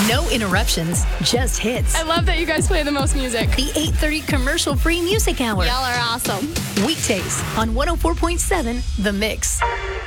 No interruptions, just hits. I love that you guys play the most music. The 8:30 commercial-free music hour. Y'all are awesome. Weekdays on 104.7 The Mix.